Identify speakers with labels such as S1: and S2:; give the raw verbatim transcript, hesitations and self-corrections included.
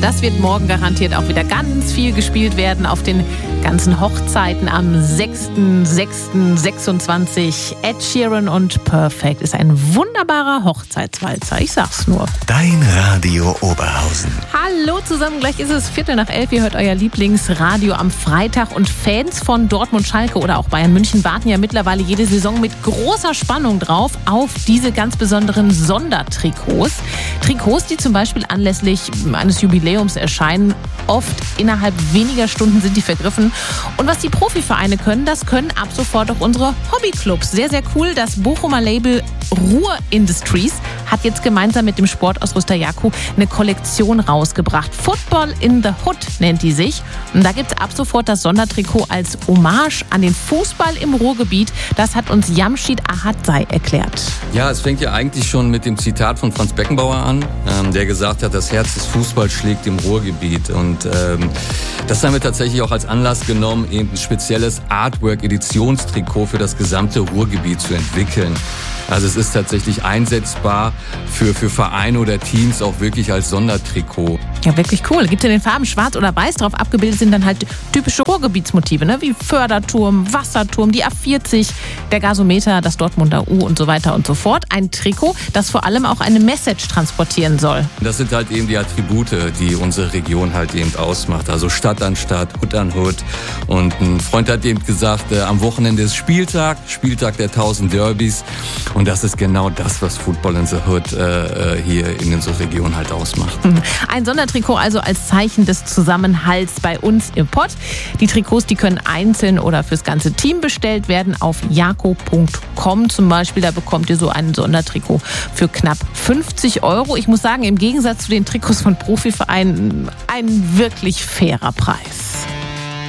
S1: das wird morgen garantiert auch wieder ganz viel gespielt werden auf den ganzen Hochzeiten am sechsten sechsten sechsundzwanzig. Ed Sheeran und Perfect ist ein wunderbarer Hochzeitswalzer, ich sag's nur.
S2: Dein Radio Oberhausen.
S1: Hallo zusammen, gleich ist es Viertel nach elf. Ihr hört euer Lieblingsradio am Freitag und Fans von Dortmund, Schalke oder auch Bayern München warten ja mittlerweile jede Saison mit großer Spannung drauf auf diese ganz besonderen Sondertrikots. Trikots, die zum Beispiel anlässlich eines Jubiläums erscheinen. Oft innerhalb weniger Stunden sind die vergriffen. Und was die Profivereine können, das können ab sofort auch unsere Hobbyclubs. Sehr, sehr cool. Das Bochumer Label Ruhr Industries hat jetzt gemeinsam mit dem Sportausrüster Jaco eine Kollektion rausgebracht. Football in the Hood nennt die sich. Und da gibt es ab sofort das Sondertrikot als Hommage an den Fußball im Ruhrgebiet. Das hat uns Jamshid Ahadzai erklärt.
S3: Ja, es fängt ja eigentlich schon mit dem Zitat von Franz Beckenbauer an, ähm, der gesagt hat, das Herz des Fußballs schlägt im Ruhrgebiet. Und ähm, das haben wir tatsächlich auch als Anlass genommen, eben ein spezielles Artwork-Editionstrikot für das gesamte Ruhrgebiet zu entwickeln. Also es ist tatsächlich einsetzbar für, für Vereine oder Teams auch wirklich als Sondertrikot.
S1: Ja, wirklich cool. Gibt es in den Farben schwarz oder weiß drauf. Abgebildet sind dann halt typische Ruhrgebietsmotive, ne? Wie Förderturm, Wasserturm, die A vierzig, der Gasometer, das Dortmunder U und so weiter und so fort. Ein Trikot, das vor allem auch eine Message transportieren soll.
S3: Das sind halt eben die Attribute, die unsere Region halt eben ausmacht. Also Stadt an Stadt, Hut an Hut. Und ein Freund hat eben gesagt, äh, am Wochenende ist Spieltag, Spieltag der tausend Derbys. Und das ist genau das, was Football in the Hood äh, hier in unserer Region halt ausmacht.
S1: Ein Sondertrikot also als Zeichen des Zusammenhalts bei uns im Pott. Die Trikots, die können einzeln oder fürs ganze Team bestellt werden auf jaco punkt com zum Beispiel. Da bekommt ihr so ein Sondertrikot für knapp fünfzig Euro. Ich muss sagen, im Gegensatz zu den Trikots von Profivereinen ein wirklich fairer Preis.